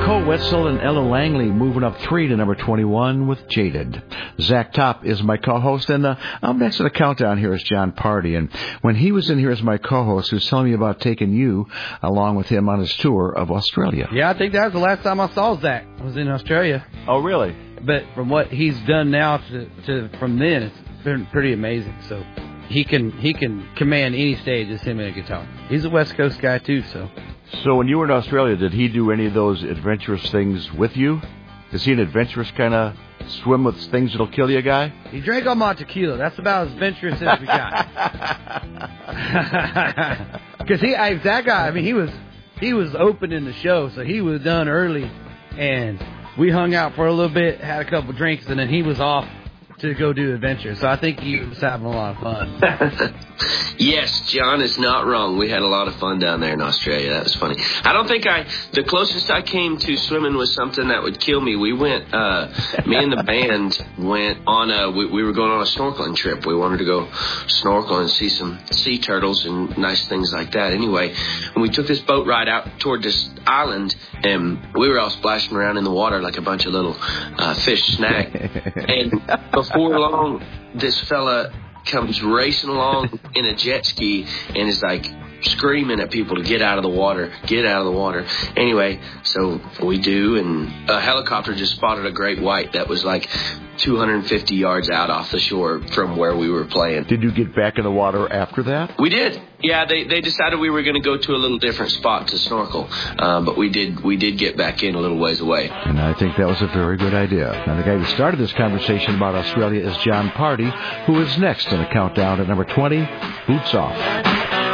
Cole Wetzel and Ella Langley moving up 3 to number 21 with Jaded. Zach Top is my co-host, and I'm next to the countdown here is John Party. And when he was in here as my co-host, he was telling me about taking you along with him on his tour of Australia. Yeah, I think that was the last time I saw Zach. I was in Australia. Oh, really? But from what he's done now to from then, it's been pretty amazing. So he can command any stage as him and a guitar. He's a West Coast guy too, so. So when you were in Australia, did he do any of those adventurous things with you? Is he an adventurous kind of swim with things that'll kill you guy? He drank all my tequila. That's about as adventurous as we got. Because that guy, I mean, he was opening the show, so he was done early, and we hung out for a little bit, had a couple drinks, and then he was off to go do adventure. So I think he was having a lot of fun. Yes, John is not wrong. We had a lot of fun down there in Australia. That was funny. I don't think the closest I came to swimming was something that would kill me. We went, me and the band went on we were going on a snorkeling trip. We wanted to go snorkel and see some sea turtles and nice things like that. Anyway, when we took this boat ride out toward this island, and we were all splashing around in the water like a bunch of little fish snack. And before long, this fella comes racing along in a jet ski and is like screaming at people to get out of the water, get out of the water. Anyway, so we do, and a helicopter just spotted a great white that was like 250 yards out off the shore from where we were playing. Did you get back in the water after that? We did. Yeah, they decided we were going to go to a little different spot to snorkel, but we did get back in a little ways away. And I think that was a very good idea. Now, the guy who started this conversation about Australia is John Party, who is next on the countdown at number 20, Boots Off.